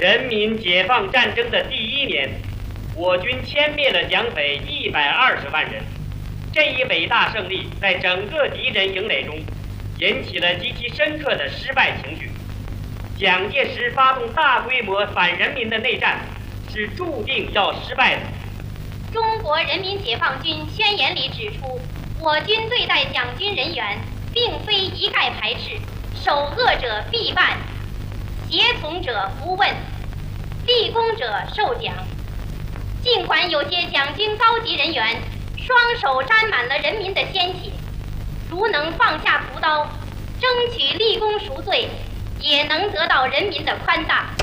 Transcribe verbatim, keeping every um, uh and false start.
人民解放战争的第一年，我军歼灭了蒋匪一百二十万人。这一伟大胜利在整个敌人营垒中引起了极其深刻的失败情绪。蒋介石发动大规模反人民的内战，是注定要失败的。 中国人民解放军宣言里指出，我军对待蒋军人员，并非一概排斥，首恶者必办，胁从者不问，立功者受奖。尽管有些蒋军高级人员双手沾满了人民的鲜血，如能放下屠刀，争取立功赎罪，也能得到人民的宽大。